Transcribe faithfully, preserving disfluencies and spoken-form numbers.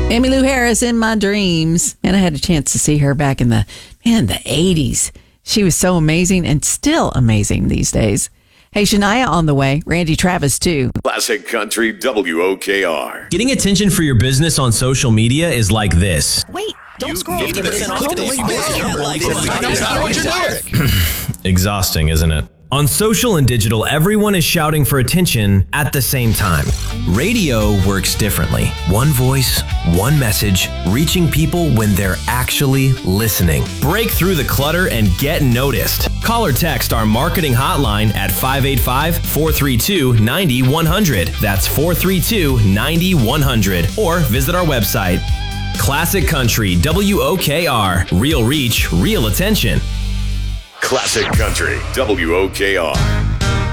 Emmylou Harris, In My Dreams. And I had a chance to see her back in the, man, the eighties. She was so amazing and still amazing these days. Hey, Shania on the way. Randy Travis, too. Classic Country W O K R. Getting attention for your business on social media is like this. Wait, don't You scroll. fifty percent off this. Exhausting, isn't it? On social and digital, everyone is shouting for attention at the same time. Radio works differently. One voice, one message, reaching people when they're actually listening. Break through the clutter and get noticed. Call or text our marketing hotline at five eight five, four three two, nine one zero zero. That's four three two, nine one zero zero. Or visit our website. Classic Country W O K R. Real reach, real attention. Classic Country W O K R.